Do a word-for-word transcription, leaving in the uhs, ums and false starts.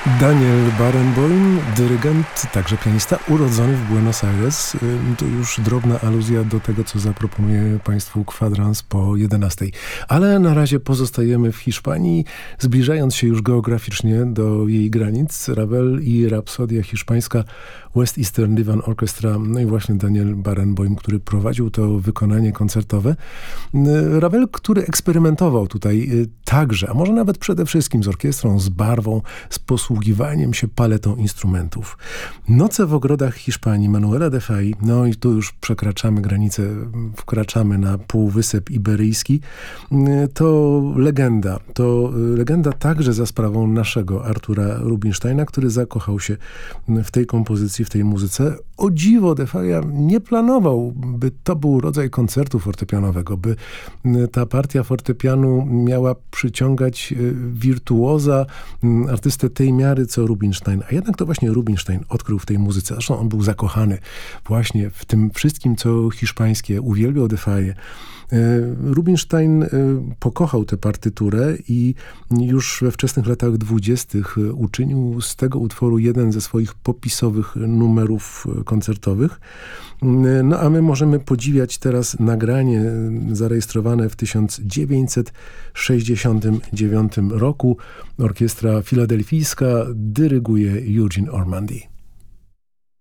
Daniel Barenboim, dyrygent, także pianista, urodzony w Buenos Aires. To już drobna aluzja do tego, co zaproponuje Państwu kwadrans po jedenastej. Ale na razie pozostajemy w Hiszpanii, zbliżając się już geograficznie do jej granic. Ravel i Rapsodia hiszpańska West Eastern Divan Orchestra, no i właśnie Daniel Barenboim, który prowadził to wykonanie koncertowe. Ravel, który eksperymentował tutaj także, a może nawet przede wszystkim z orkiestrą, z barwą, z posługiwaniem się paletą instrumentów. Noce w ogrodach Hiszpanii Manuela de Falla, no i tu już przekraczamy granicę, wkraczamy na Półwysep Iberyjski. To legenda, to legenda także za sprawą naszego Artura Rubinsteina, który zakochał się w tej kompozycji, w tej muzyce. O dziwo, de Falla nie planował, by to był rodzaj koncertu fortepianowego, by ta partia fortepianu miała przyciągać wirtuoza, artystę tej miary, co Rubinstein. A jednak to właśnie Rubinstein odkrył w tej muzyce. Zresztą on był zakochany właśnie w tym wszystkim, co hiszpańskie. Uwielbiał de Falla. Rubinstein pokochał tę partyturę i już we wczesnych latach dwudziestych uczynił z tego utworu jeden ze swoich popisowych numerów koncertowych. No a my możemy podziwiać teraz nagranie zarejestrowane w tysiąc dziewięćset sześćdziesiątym dziewiątym roku. Orkiestra filadelfijska dyryguje Eugene Ormandy.